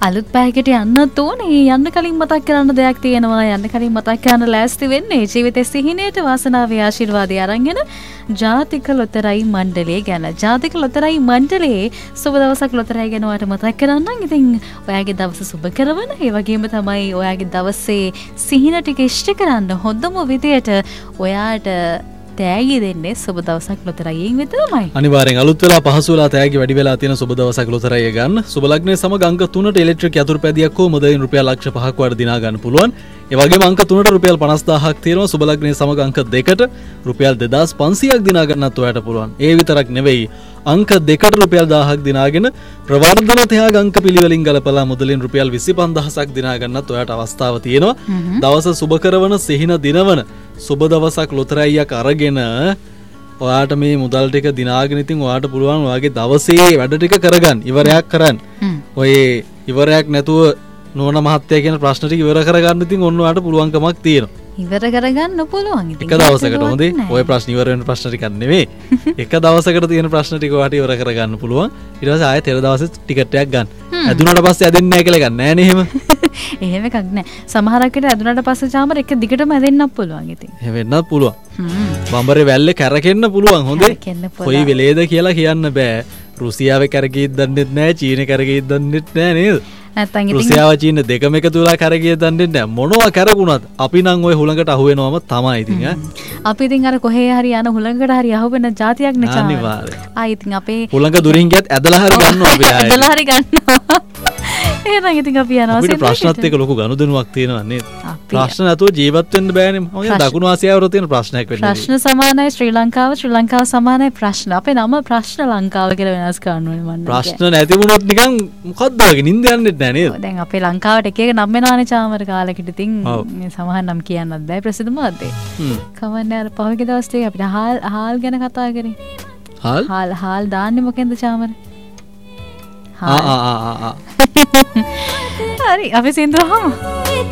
අලුත් පැයකට යන්නත් ඕනේ. යන්න කලින් මතක් කරන්න දෙයක් තියෙනවා. යන්න කලින් මතක් කරන්න ලෑස්ති වෙන්නේ ජීවිතේ සිහිනයට වාසනාවේ ආශිර්වාදය අරන්ගෙන ජාතික ලොතරැයි මණ්ඩලය ගැන. ජාතික ලොතරැයි මණ්ඩලයේ සුබ දවසක් ලොතරැයි ගැන ඔයාලට මතක් කරන්නම්. ඉතින් ඔයාගේ දවස සුබ කරවන. ඒ වගේම තමයි ඔයාගේ දවසේ සිහින ටික ඉෂ්ට කරන්න හොඳම විදියට ඔයාට තෑගි දෙන්නේ සුබ දවසක් ලොතරැයියෙන් විතරමයි. අනිවාර්යෙන් අලුත් වෙලා පහසු වෙලා තෑගි වැඩි වෙලා තියෙන සුබ දවසක් ලොතරැයිය ගන්න. සුබ ලග්නයේ සමග අංක 3ට ඉලෙක්ට්‍රික් යතුරුපැදියක් හෝ මුදලින් රුපියල් ලක්ෂ 5ක් වඩ දිනා ගන්න පුළුවන්. ඒ වගේම අංක 3ට රුපියල් 50000ක් තියෙනවා. සුබ ලග්නයේ සමග අංක 2ට රුපියල් 2500ක් දිනා ගන්නත් ඔයාලට පුළුවන්. ඒ විතරක් නෙවෙයි අංක 2ට රුපියල් 1000ක් දිනාගෙන ප්‍රවර්ධන තෑග අංක පිළිවෙලින් ගලපලා මුදලින් රුපියල් 25000ක් දිනා ගන්නත් ඔයාලට අවස්ථාව තියෙනවා. දවස සුබ කරවන සිහින දිනවන සුබ දවසක් ලොතරැයියක් අරගෙන ඔයාට මේ මුදල් ටික දිනාගෙන ඉතින් ඔයාට පුළුවන් ඔයාගේ දවසේ වැඩ ටික කරගන්න. ඉවරයක් කරන්න. ඔය ඉවරයක් නැතුව නෝන මහත්තයා කියන ප්‍රශ්න ටික ඉවර කරගන්න ඉතින් ඔන්න ඔයාට පුළුවන්කමක් තියෙනවා. ඉවර කරගන්න පුළුවන් ඉතින්. එක දවසකට හොඳේ. ඔය ප්‍රශ්න ඉවර වෙන ප්‍රශ්න ටිකක් නෙමෙයි. එක දවසකට තියෙන ප්‍රශ්න ටික ඔයාට ඉවර කරගන්න පුළුවන්. ඊට පස්සේ ආයෙත් හෙට දවසේ ටිකට් එකක් ගන්න. ඇදුනට පස්සේ ඇදෙන්නේ නැහැ කියලා ගන්න නෑනේ එහෙම. එහෙම එකක් නෑ. සමහරක් විට ඇදුනට පස්සේ චාමර එක දිගටම ඇදෙන්නත් පුළුවන් ඉතින්. එහෙම වෙන්නත් පුළුවන්. බම්බරේ වැල්ලේ කැරකෙන්න පුළුවන් හොඳේ. කොයි වෙලේද කියලා කියන්න බෑ. රුසියාවේ කැරකෙයිද දන්නෙත් නෑ, චීනේ කැරකෙයිද දන්නෙත් නෑ නේද? නැත්තම් ඉතින් රුසියාව චීන දෙකම එකතු වෙලා කැරකෙයිද දන්නෙත් නෑ. මොනවා කැරකුණත් අපි නම් ওই හුලඟට අහු වෙනවම තමයි ඉතින් ඈ. අපි ඉතින් අර කොහේ හරි යන හුලඟකට හරි අහු වෙන જાතියක් නේ චාමර. අනිවාර්යයෙන්. ආ ඉතින් අපේ හුලඟ දුරින් ගියත් ඇදලා හරි ගන්නවා අපි ආයෙ. ඇදලා හරි ගන්නවා. එහෙනම් ඉතින් අපි යනවා අපිට ප්‍රශ්නත් එක්ක ලොකු ගනුදෙනුවක් තියෙනවා නේද? ප්‍රශ්න නැතුව ජීවත් වෙන්න බෑනේ. මම දකුණු ආසියාවල තියෙන ප්‍රශ්නයක් වෙන්නේ. ප්‍රශ්න සමානයි ශ්‍රී ලංකාව, ශ්‍රී ලංකාව සමානයි ප්‍රශ්න. අපේ නම ප්‍රශ්න ලංකාව කියලා වෙනස් කරන්න ඕනේ මන්නේ. ප්‍රශ්න නැති වුණොත් නිකන් මොකද්ද වගේ නිින්ද යන්නේ නැහැ නේද? දැන් අපේ ලංකාවට එක එක නම් වෙනානේ චාමර කාලෙකට ඉතින් මේ සමහර නම් කියන්නත් බෑ ප්‍රසිද්ධ මාධ්‍යේ. කවන්නේ අර පහුගිය දවස් ටික අපිට හාල් ගැන කතා කරේ. හාල් දාන්නේ මොකෙන්ද චාමර? හරි අපි සින්දුවහම